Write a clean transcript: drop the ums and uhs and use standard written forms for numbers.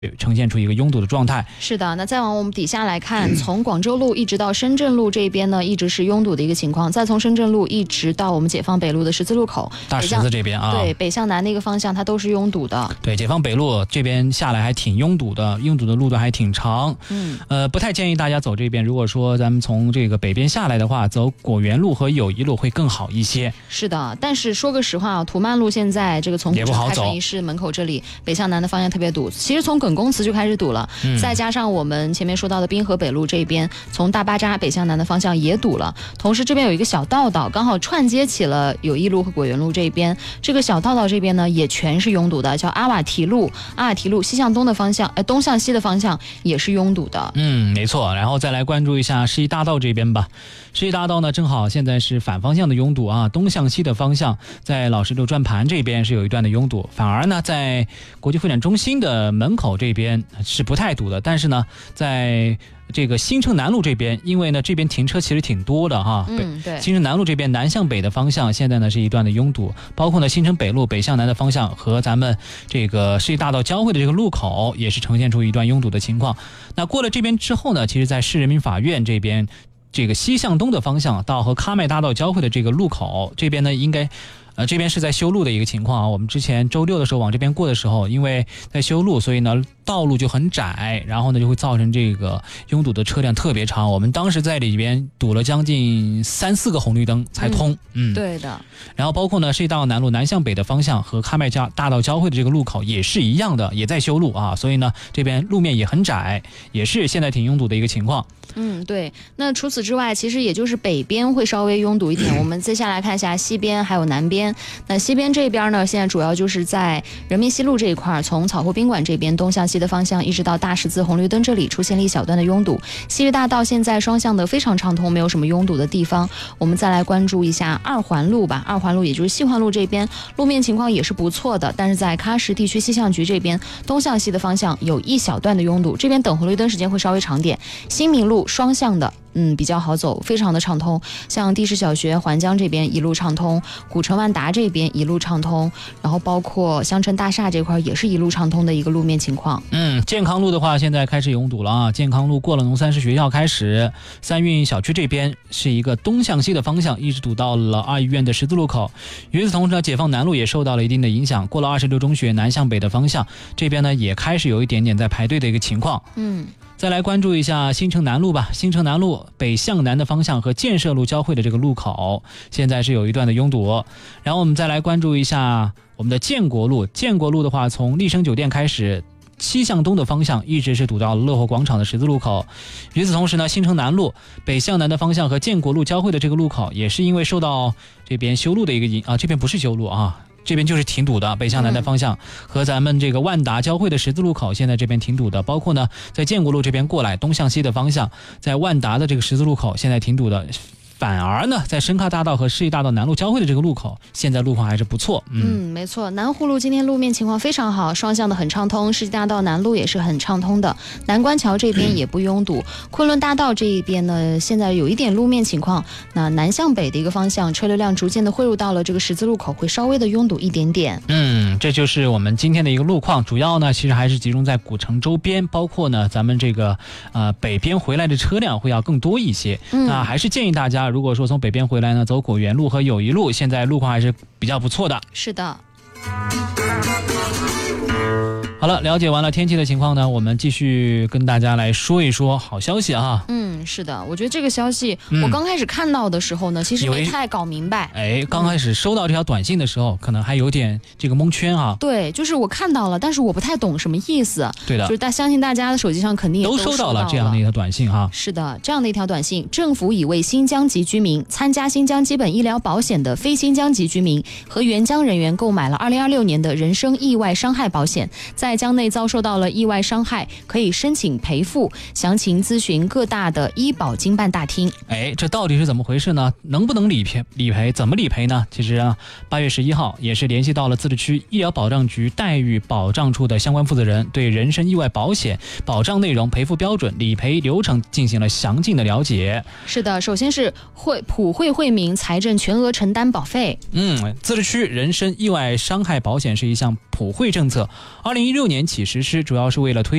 呈现出一个拥堵的状态。 是的，那再往我们底下来看，从广州路一直到深圳路这边呢，一直是拥堵的一个情况。再从深圳路一直到我们解放北路的十字路口， 大十字这边啊， 对，北向南的一个方向它都是拥堵的。 对，解放北路这边下来还挺拥堵的，拥堵的路段还挺长。不太建议大家走这边。如果说咱们从这个北边下来的话，走果园路和友谊路会更好一些。 是的，但是说个实话啊，图曼路现在这个从也不好走， 开城仪式门口这里北向南的方向特别堵，其实从耿公祠就开始堵了，再加上我们前面说到的滨河北路这边，从大巴扎北向南的方向也堵了。同时这边有一个小道道，刚好串接起了友谊路和果园路这边，这个小道道这边呢也全是拥堵的，叫阿瓦提路。阿瓦提路西向东的方向，东向西的方向也是拥堵的。 没错。然后再来关注一下世纪大道这边吧。世纪大道呢，正好现在是反方向的拥堵啊，东向西的方向，在老石榴转盘这边是有一段的拥堵，反而呢，在国际会展中心的门口这边是不太堵的，但是呢，在这个新城南路这边，因为呢这边停车其实挺多的哈， 对， 新城南路这边南向北的方向现在呢是一段的拥堵，包括呢新城北路北向南的方向和咱们这个世纪大道交汇的这个路口也是呈现出一段拥堵的情况。那过了这边之后呢，其实在市人民法院这边这个西向东的方向到和喀麦大道交汇的这个路口这边呢，应该这边是在修路的一个情况啊。我们之前周六的时候往这边过的时候，因为在修路，所以呢道路就很窄，然后呢就会造成这个拥堵的车辆特别长。我们当时在里边堵了将近3-4个红绿灯才通。 对的。 然后包括呢世纪大道南路南向北的方向和喀麦大道交汇的这个路口也是一样的，也在修路啊，所以呢这边路面也很窄，也是现在挺拥堵的一个情况。 对。那除此之外，其实也就是北边会稍微拥堵一点。我们接下来看一下西边还有南边。那西边这边呢，现在主要就是在人民西路这一块，从草湖宾馆这边东向西的方向一直到大十字红绿灯这里出现了一小段的拥堵。西域大道现在双向的非常畅通，没有什么拥堵的地方。我们再来关注一下二环路吧。二环路也就是西环路这边路面情况也是不错的，但是在喀什地区气象局这边东向西的方向有一小段的拥堵，这边等红绿灯时间会稍微长点。新民路双向的比较好走，非常的畅通，像地势小学环江这边一路畅通，古城万达这边一路畅通，然后包括香城大厦这块也是一路畅通的一个路面情况。 健康路的话现在开始拥堵了啊。健康路过了农三师学校开始，三运小区这边是一个东向西的方向，一直堵到了二医院的十字路口。与此同时呢，解放南路也受到了一定的影响，过了26中学南向北的方向，这边呢也开始有一点点在排队的一个情况。再来关注一下新城南路吧。新城南路北向南的方向和建设路交汇的这个路口现在是有一段的拥堵。然后我们再来关注一下我们的建国路。建国路的话，从丽笙酒店开始西向东的方向一直是堵到了乐活广场的十字路口。与此同时呢，新城南路北向南的方向和建国路交汇的这个路口也是因为受到这边修路的一个这边不是修路啊，这边就是挺堵的，北向南的方向和咱们这个万达交汇的十字路口现在这边挺堵的，包括呢在建国路这边过来东向西的方向，在万达的这个十字路口现在挺堵的。反而呢，在深喀大道和世纪大道南路交汇的这个路口，现在路况还是不错。 没错，南湖路今天路面情况非常好，双向的很畅通，世纪大道南路也是很畅通的，南关桥这边也不拥堵。昆仑大道这一边呢，现在有一点路面情况，那南向北的一个方向，车流量逐渐的汇入到了这个十字路口，会稍微的拥堵一点点。 这就是我们今天的一个路况，主要呢其实还是集中在古城周边，包括呢咱们这个北边回来的车辆会要更多一些。那还是建议大家，如果说从北边回来呢，走果园路和友谊路，现在路况还是比较不错的。 是的。 好了，了解完了天气的情况呢，我们继续跟大家来说一说好消息啊。 是的，我觉得这个消息我刚开始看到的时候呢，其实没太搞明白。 刚开始收到这条短信的时候，可能还有点这个蒙圈啊。 对，就是我看到了，但是我不太懂什么意思。 对的， 就是相信大家的手机上肯定也都收到了这样的一条短信哈。 是的，这样的一条短信，政府已为新疆籍居民、参加新疆基本医疗保险的非新疆籍居民和援疆人员购买了2026年的人身意外伤害保险，在疆内遭受到了意外伤害，可以申请赔付，详情咨询各大的医保经办大厅。 这到底是怎么回事呢？能不能理赔？怎么理赔呢？其实啊，8月11号也是联系到了自治区医疗保障局待遇保障处的相关负责人，对人身意外保险保障内容、赔付标准、理赔流程进行了详尽的了解。 是的，首先是普惠惠民财政全额承担保费。 自治区人身意外伤害保险是一项普普惠政策，2016年起实施，主要是为了推